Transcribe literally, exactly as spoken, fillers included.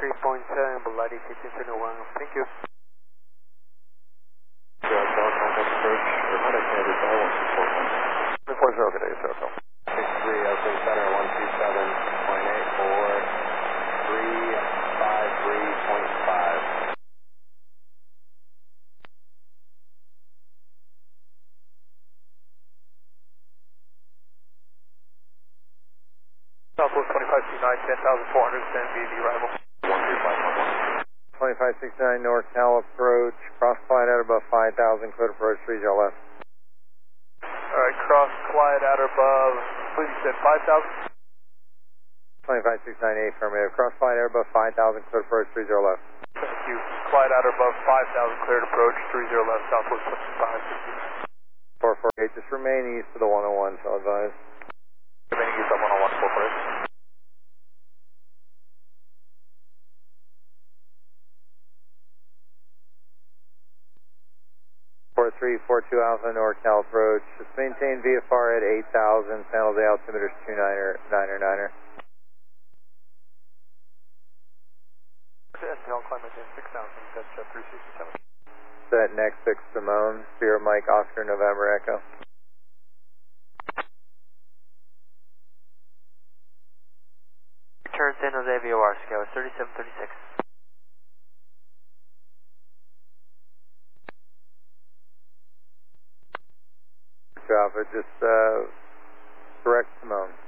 three point seven, Bulati fifteen seventy-one, thank you. three four zero, good day, sir. six three, Oakland Center, one two seven point eight four, three five three point five. Southwest twenty-five sixty-nine, ten thousand four hundred, send B D arrival. one three five one one. twenty-five sixty-nine North Cal approach, cross Clyde at above five thousand, cleared approach three zero left. Alright, cross Clyde at or above, please you said five thousand? twenty-five sixty-nine A, affirmative, cross Clyde at above five thousand, cleared approach three zero left. Thank you. Clyde at or above five thousand, cleared approach three zero left, Southwest twenty-five sixty-nine. four four eight, just remain east of the one oh one, so advise. Remaining east of one oh one, four four eight. four three four two Alpha, North Cal approach. Just maintain V F R at eight thousand, San Jose altimeter's two niner, niner, niner. N P L climb maintain six thousand, that's uh, three sixty-seven. Set next six Simone, Sierra Mike, Oscar, November, Echo. Return San Jose V O R scale is thirty-seven thirty-six. Alpha, just uh, direct Simone.